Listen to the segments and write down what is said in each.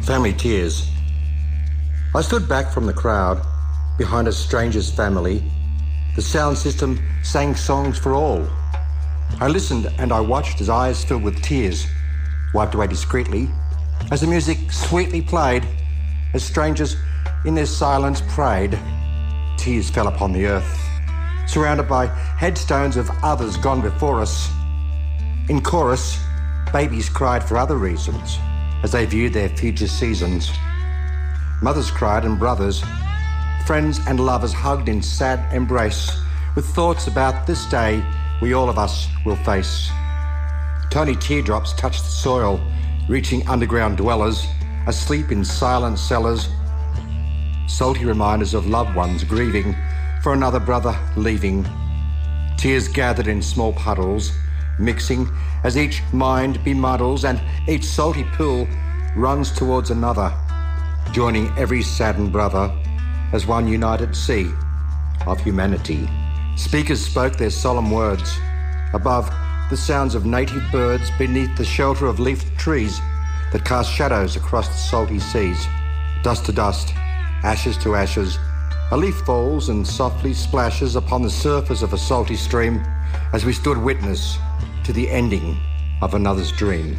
Family tears. I stood back from the crowd, behind a stranger's family. The sound system sang songs for all. I listened and I watched as eyes filled with tears, wiped away discreetly, as the music sweetly played, as strangers in their silence prayed. Tears fell upon the earth, surrounded by headstones of others gone before us. In chorus, babies cried for other reasons, as they viewed their future seasons. Mothers cried and brothers, friends and lovers hugged in sad embrace, with thoughts about this day we all of us will face. Tiny teardrops touched the soil, reaching underground dwellers, asleep in silent cellars. Salty reminders of loved ones grieving for another brother leaving. Tears gathered in small puddles, mixing as each mind bemuddles and each salty pool runs towards another, joining every saddened brother as one united sea of humanity. Speakers spoke their solemn words above the sounds of native birds beneath the shelter of leafed trees that cast shadows across the salty seas. Dust to dust, ashes to ashes, a leaf falls and softly splashes upon the surface of a salty stream as we stood witness to the ending of another's dream.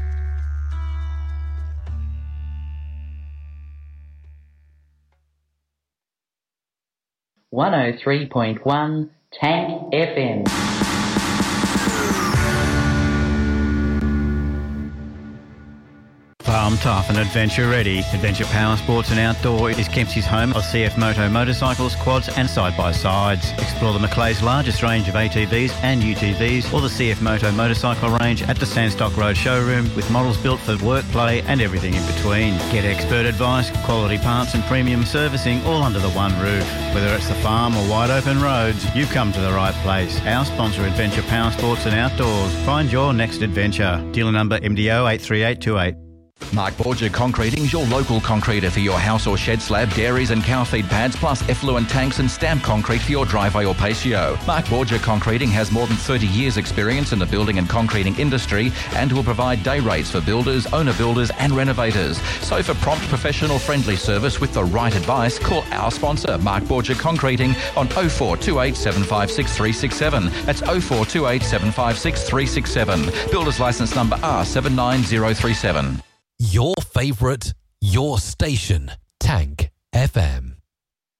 .103.1 Tank FM. Farm tough and adventure ready. Adventure Power Sports and Outdoor is Kempsey's home of CF Moto motorcycles, quads and side-by-sides. Explore the Macleay's largest range of ATVs and UTVs or the CF Moto motorcycle range at the Sandstock Road showroom with models built for work, play and everything in between. Get expert advice, quality parts and premium servicing all under the one roof. Whether it's the farm or wide open roads, you've come to the right place. Our sponsor, Adventure Power Sports and Outdoors. Find your next adventure. Dealer number MDO 83828. Mark Borgia Concreting is your local concreter for your house or shed slab, dairies and cow feed pads, plus effluent tanks and stamped concrete for your driveway or patio. Mark Borgia Concreting has more than 30 years experience in the building and concreting industry and will provide day rates for builders, owner builders and renovators. So for prompt, professional, friendly service with the right advice, call our sponsor, Mark Borgia Concreting, on 0428 756 367. That's 0428 756 367. Builder's licence number R79037. Your favourite, your station, Tank FM.